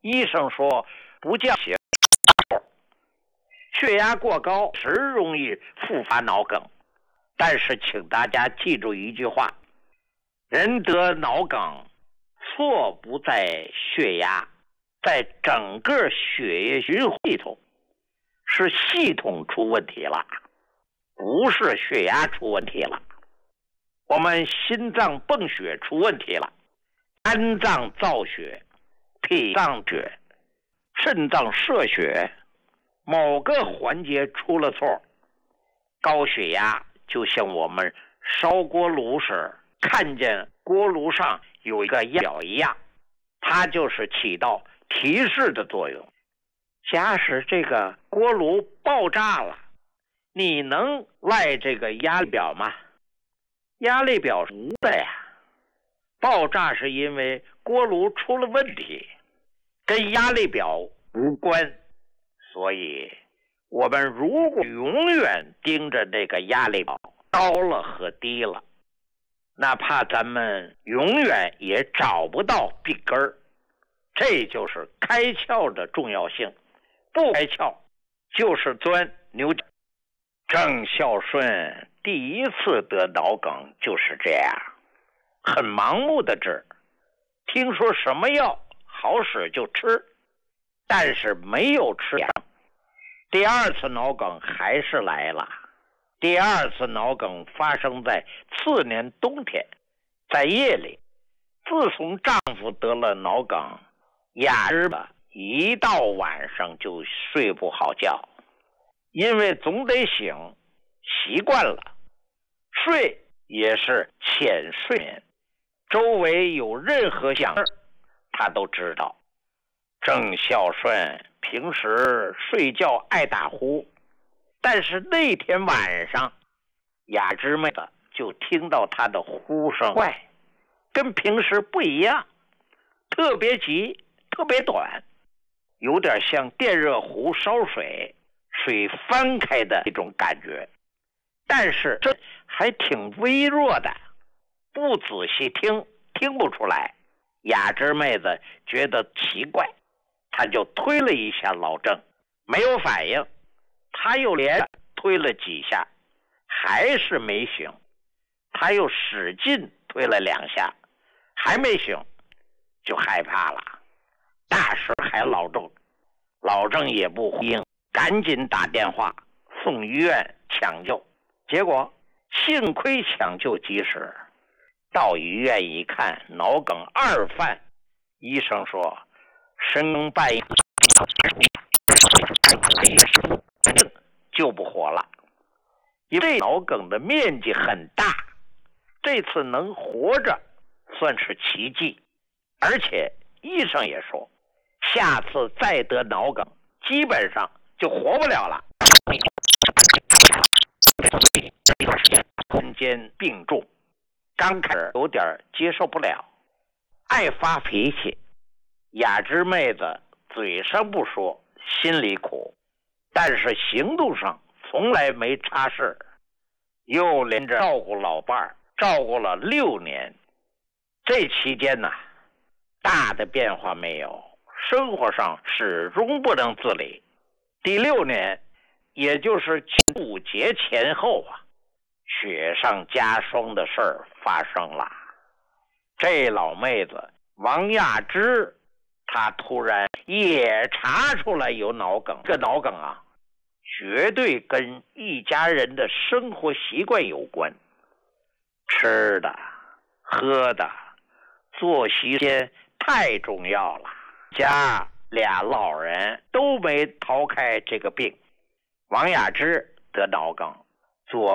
医生说不降血，血压过高时容易复发脑梗。但是请大家记住一句话，人得脑梗错不在血压，在整个血液循环系统，是系统出问题了，不是血压出问题了。我们心脏泵血出问题了，肝脏造血，脾脏血，肾脏摄血，某个环节出了错，高血压就像我们烧锅炉时看见锅炉上有一个压表一样，它就是起到提示的作用。假使这个锅炉爆炸了，你能赖这个压力表吗？压力表是无的呀，爆炸是因为锅炉出了问题，跟压力表无关。所以我们如果永远盯着这个压力表高了和低了，哪怕咱们永远也找不到病根儿。这就是开窍的重要性，不开窍就是钻牛角。郑孝顺第一次得脑梗就是这样，很盲目的治，听说什么药好使就吃，但是没有吃药。第二次脑梗还是来了，第二次脑梗发生在次年冬天，在夜里。自从丈夫得了脑梗，雅芝一到晚上就睡不好觉，因为总得醒，习惯了，睡也是浅睡眠，周围有任何响他都知道。郑孝顺平时睡觉爱打呼，但是那天晚上雅芝妹子就听到他的呼声怪，跟平时不一样，特别急，特别短，有点像电热壶烧水，水翻开的一种感觉，但是这还挺微弱的，不仔细听不出来。雅芝妹子觉得奇怪，她就推了一下老郑，没有反应，她又连推了几下，还是没醒，她又使劲推了2下，还没醒，就害怕了，大声喊老郑，老郑也不回应，赶紧打电话送医院抢救。结果幸亏抢救及时，到医院一看，脑梗2犯，医生说深更半夜救不活了。因为脑梗的面积很大，这次能活着算是奇迹，而且医生也说下次再得脑梗基本上就活不了了。瞬间病重，刚开始有点接受不了，爱发脾气。雅芝妹子嘴上不说，心里苦，但是行动上从来没差事，又连着照顾老伴儿，照顾了6年。这期间呢，大的变化没有，生活上始终不能自理。第6年，也就是端午节前后啊，雪上加霜的事儿发生了。这老妹子王亚芝，她突然也查出来有脑梗。这个脑梗啊，绝对跟一家人的生活习惯有关，吃的、喝的、作息间太重要了。家俩老人都没逃开这个病。王亚芝得脑梗，